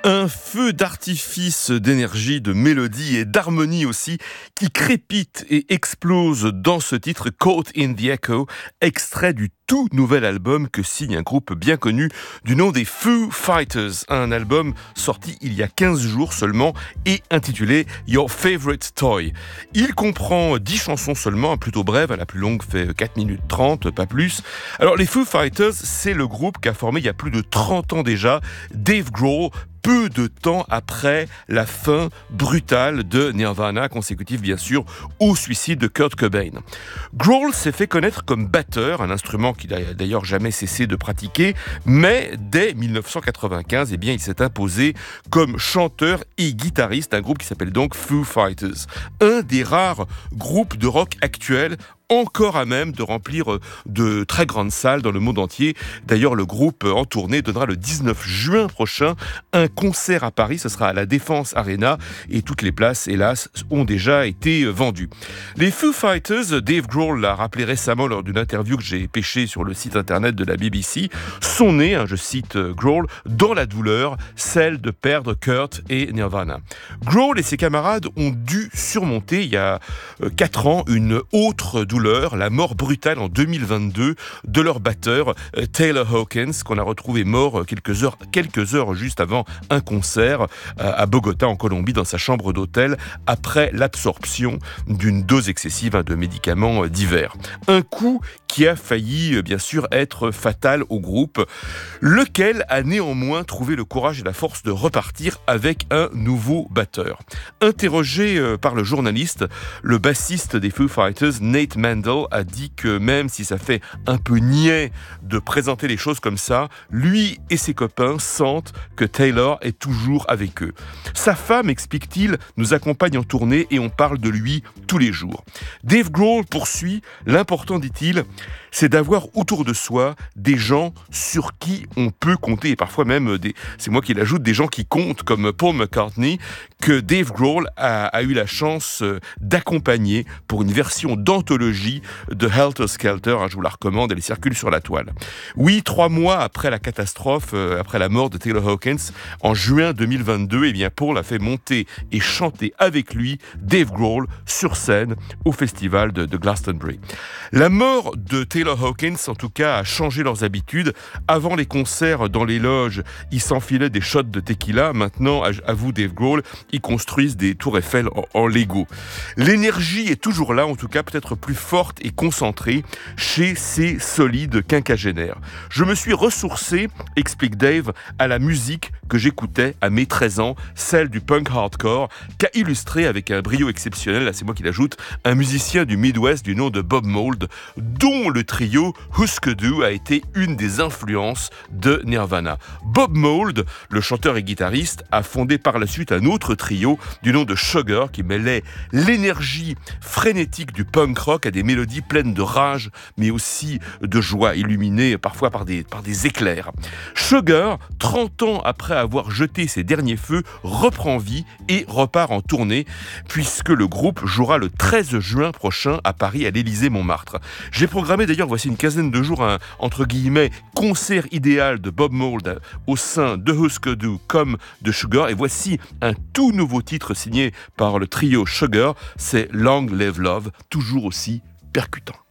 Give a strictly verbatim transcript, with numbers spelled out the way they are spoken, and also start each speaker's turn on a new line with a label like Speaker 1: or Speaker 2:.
Speaker 1: Un feu d'artifice d'énergie, de mélodie et d'harmonie aussi qui crépite et explose dans ce titre Caught in the Echo, extrait du tout nouvel album que signe un groupe bien connu du nom des Foo Fighters. Un album sorti il y a quinze jours seulement et intitulé Your Favorite Toy. Il comprend dix chansons seulement, plutôt brève, la plus longue fait quatre minutes trente, pas plus. Alors les Foo Fighters, c'est le groupe qu'a formé il y a plus de trente ans déjà Dave Grohl, peu de temps après la fin brutale de Nirvana, consécutive bien sûr au suicide de Kurt Cobain. Grohl s'est fait connaître comme batteur, un instrument qu'il n'a d'ailleurs jamais cessé de pratiquer, mais dès dix-neuf cent quatre-vingt-quinze, eh bien, il s'est imposé comme chanteur et guitariste, un groupe qui s'appelle donc Foo Fighters. Un des rares groupes de rock actuels encore à même de remplir de très grandes salles dans le monde entier. D'ailleurs, le groupe en tournée donnera le dix-neuf juin prochain un concert à Paris. Ce sera à la Défense Arena et toutes les places, hélas, ont déjà été vendues. Les Foo Fighters, Dave Grohl l'a rappelé récemment lors d'une interview que j'ai pêchée sur le site internet de la B B C, sont nés, hein, je cite Grohl, dans la douleur, celle de perdre Kurt et Nirvana. Grohl et ses camarades ont dû surmonter, il y a quatre ans, une autre douleur. Douleur, la mort brutale en deux mille vingt-deux de leur batteur Taylor Hawkins, qu'on a retrouvé mort quelques heures, quelques heures juste avant un concert à Bogota en Colombie dans sa chambre d'hôtel après l'absorption d'une dose excessive de médicaments divers. Un coup qui a failli bien sûr être fatal au groupe, lequel a néanmoins trouvé le courage et la force de repartir avec un nouveau batteur. Interrogé par le journaliste, le bassiste des Foo Fighters, Nate Mendel, a dit que même si ça fait un peu niais de présenter les choses comme ça, lui et ses copains sentent que Taylor est toujours avec eux. Sa femme, explique-t-il, nous accompagne en tournée et on parle de lui tous les jours. Dave Grohl poursuit, l'important, dit-il, c'est d'avoir autour de soi des gens sur qui on peut compter, et parfois même, des, c'est moi qui l'ajoute, des gens qui comptent, comme Paul McCartney, que Dave Grohl a, a eu la chance d'accompagner pour une version d'anthologie de Helter Skelter. Je vous la recommande, elle circule sur la toile. Oui, trois mois après la catastrophe, après la mort de Taylor Hawkins, en juin deux mille vingt-deux, eh bien Paul a fait monter et chanter avec lui Dave Grohl sur scène au festival de, de Glastonbury. La mort de Taylor Hawkins, en tout cas, a changé leurs habitudes. Avant les concerts dans les loges, ils s'enfilaient des shots de tequila. Maintenant, avoue Dave Grohl, ils construisent des tours Eiffel en, en Lego. L'énergie est toujours là, en tout cas peut-être plus forte et concentrée chez ces solides quinquagénaires. Je me suis ressourcé, explique Dave, à la musique que j'écoutais à mes treize ans, celle du punk hardcore, qu'a illustré avec un brio exceptionnel, là c'est moi qui l'ajoute, un musicien du Midwest du nom de Bob Mould, dont le trio Husker Du a été une des influences de Nirvana. Bob Mould, le chanteur et guitariste, a fondé par la suite un autre trio du nom de Sugar qui mêlait l'énergie frénétique du punk rock à des mélodies pleines de rage mais aussi de joie, illuminées parfois par des, par des éclairs. Sugar, trente ans après avoir jeté ses derniers feux, reprend vie et repart en tournée puisque le groupe jouera le treize juin prochain à Paris à l'Élysée-Montmartre. J'ai programmé d'ailleurs, voici une quinzaine de jours, un, entre guillemets, concert idéal de Bob Mould au sein de Husker Du comme de Sugar, et voici un tout nouveau titre signé par le trio Sugar, c'est Long Live Love, toujours aussi percutant.